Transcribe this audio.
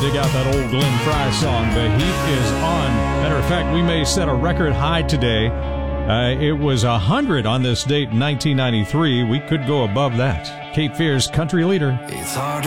dig out that old Glenn Frey song. The heat is on. Matter of fact, we may set a record high today. It was 100 on this date in 1993. We could go above that. Cape Fear's Country Leader. It's hard.